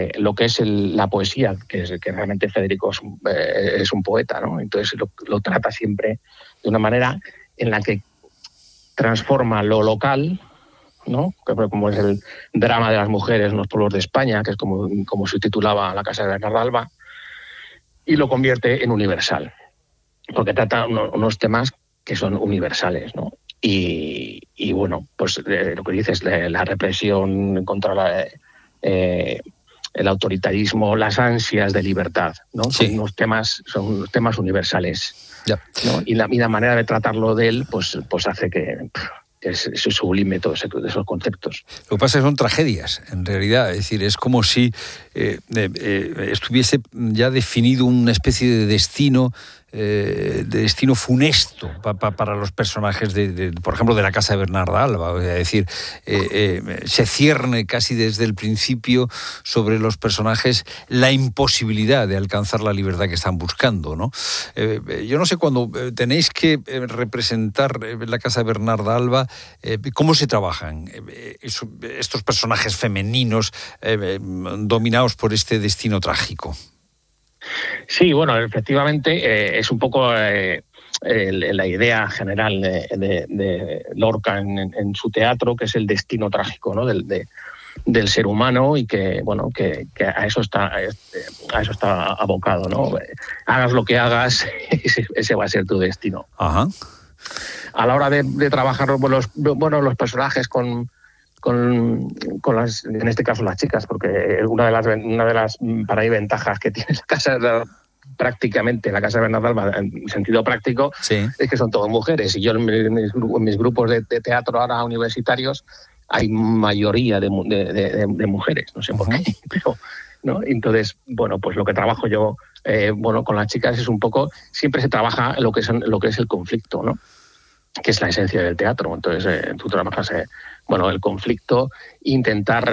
lo que es la poesía, que realmente Federico es un poeta, ¿no? Entonces lo trata siempre de una manera en la que transforma lo local, ¿no? Como es el drama de las mujeres en los pueblos de España, que es como se titulaba La casa de Bernarda Alba, y lo convierte en universal, porque trata unos temas que son universales, ¿no? Y bueno, pues lo que dices, la represión contra el autoritarismo, las ansias de libertad, ¿no? Sí. Son unos temas universales, ya, ¿no? Y la manera de tratarlo de él, pues hace que es sublime todos esos conceptos. Lo que pasa es que son tragedias, en realidad. Es decir, es como si estuviese ya definido una especie de destino funesto para los personajes, por ejemplo, de la casa de Bernarda Alba. Es decir, se cierne casi desde el principio sobre los personajes la imposibilidad de alcanzar la libertad que están buscando, ¿no? Yo no sé, cuando tenéis que representar la casa de Bernarda Alba, ¿cómo se trabajan estos personajes femeninos dominados por este destino trágico? Sí, bueno, efectivamente es un poco la idea general de Lorca en su teatro, que es el destino trágico, ¿no? del ser humano, y que bueno que a eso está abocado, ¿no? Hagas lo que hagas, ese va a ser tu destino. Ajá. A la hora de trabajar los personajes con las, en este caso las chicas, porque una de las para mí ventajas que tiene la casa la casa de Bernarda Alba en sentido práctico, sí, es que son todas mujeres, y yo en mis grupos de teatro ahora universitarios hay mayoría de mujeres, no sé por qué, pero ¿no? Entonces, bueno, pues lo que trabajo yo con las chicas es un poco, siempre se trabaja lo que es el conflicto, ¿no? Que es la esencia del teatro. Entonces tú trabajas el conflicto, intentar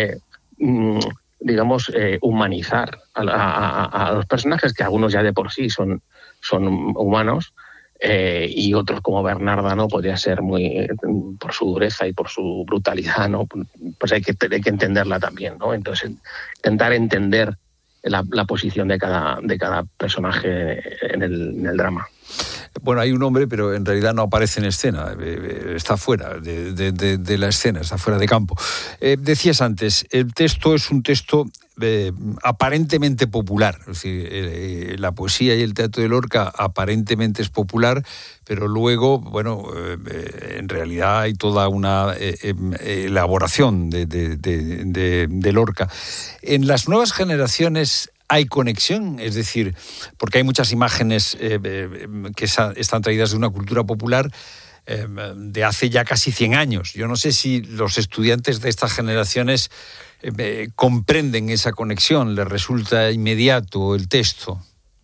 humanizar a los personajes, que algunos ya de por sí son humanos, y otros como Bernarda, ¿no? Podría ser muy por su dureza y por su brutalidad, ¿no? Pues hay que entenderla también, ¿no? Entonces intentar entender la posición de cada personaje en el drama. Bueno, hay un hombre, pero en realidad no aparece en escena, está fuera de la escena, está fuera de campo. Decías antes, el texto es un texto aparentemente popular, es decir, la poesía y el teatro de Lorca aparentemente es popular, pero luego, en realidad hay toda una elaboración de Lorca. En las nuevas generaciones ¿hay conexión? Es decir, porque hay muchas imágenes que están traídas de una cultura popular de hace ya casi 100 años. Yo no sé si los estudiantes de estas generaciones comprenden esa conexión, les resulta inmediato el texto.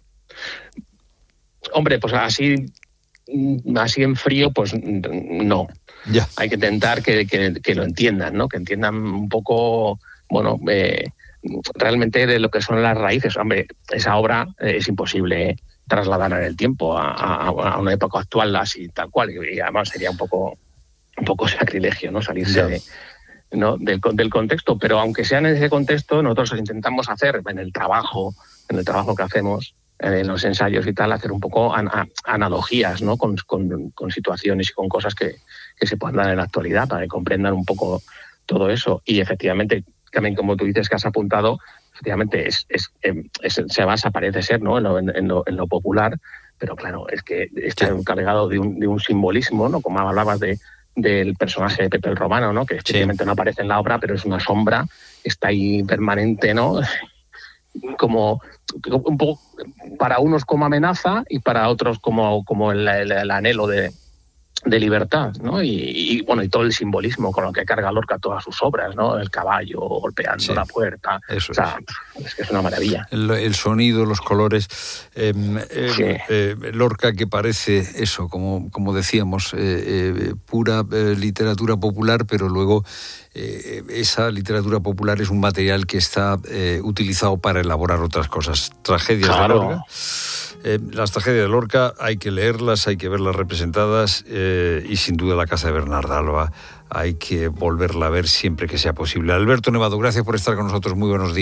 Hombre, pues así en frío, pues no. Ya. Hay que intentar que lo entiendan, ¿no? Que entiendan un poco, realmente de lo que son las raíces. Hombre, esa obra es imposible trasladarla en el tiempo a una época actual así tal cual, y además sería un poco sacrilegio, ¿no? Salirse del contexto, pero aunque sea en ese contexto, nosotros intentamos hacer en el trabajo que hacemos, en los ensayos y tal, hacer un poco analogías, ¿no? con situaciones y con cosas que se puedan dar en la actualidad, para que comprendan un poco todo eso. Y efectivamente, también, como tú dices, que has apuntado, efectivamente parece ser, ¿no? en lo popular, pero claro, es que está encargado de un simbolismo, ¿no? Como hablabas del personaje de Pepe el Romano, ¿no? Que efectivamente no aparece en la obra, pero es una sombra, está ahí permanente, ¿no? Como un poco para unos como amenaza y para otros como el anhelo de libertad, ¿no? Y todo el simbolismo con lo que carga Lorca todas sus obras, ¿no? El caballo golpeando la puerta. Eso es que es una maravilla. El sonido, los colores. Lorca, que parece eso, como decíamos, pura literatura popular, pero luego esa literatura popular es un material que está utilizado para elaborar otras cosas. Tragedias de Lorca. Las tragedias de Lorca hay que leerlas, hay que verlas representadas, y sin duda la casa de Bernarda Alba hay que volverla a ver siempre que sea posible. Alberto Nevado, gracias por estar con nosotros, muy buenos días.